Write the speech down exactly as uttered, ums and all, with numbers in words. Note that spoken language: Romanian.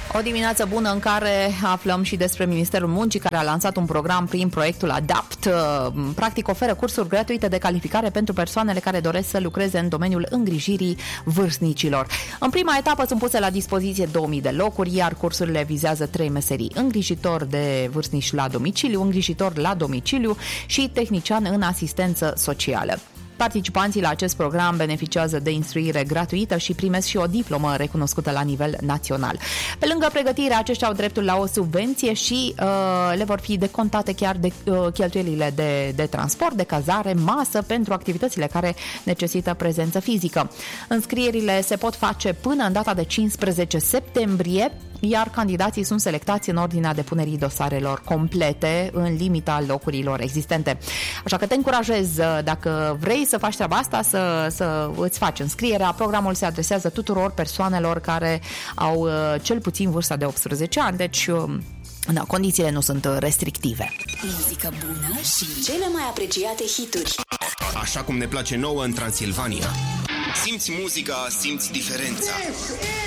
O dimineață bună în care aflăm și despre Ministerul Muncii, care a lansat un program prin proiectul ADAPT. Practic oferă cursuri gratuite de calificare pentru persoanele care doresc să lucreze în domeniul îngrijirii vârstnicilor. În prima etapă sunt puse la dispoziție două mii de locuri, iar cursurile vizează trei meserii: îngrijitor de vârstnici la domiciliu, îngrijitor la domiciliu și tehnician în asistență socială. Participanții la acest program beneficiază de instruire gratuită și primesc și o diplomă recunoscută la nivel național. Pe lângă pregătire, aceștia au dreptul la o subvenție și uh, le vor fi decontate chiar de uh, cheltuielile de, de transport, de cazare, masă pentru activitățile care necesită prezență fizică. Înscrierile se pot face până în data de cincisprezece septembrie, iar candidații sunt selectați în ordinea depunerii dosarelor complete în limita locurilor existente. Așa că te încurajez, dacă vrei să faci treaba asta, să, să îți faci înscrierea. Programul se adresează tuturor persoanelor care au cel puțin vârsta de optsprezece ani, deci da, condițiile nu sunt restrictive. Muzică bună și cele mai apreciate hituri. Așa cum ne place nouă în Transilvania. Simți muzica, simți diferența.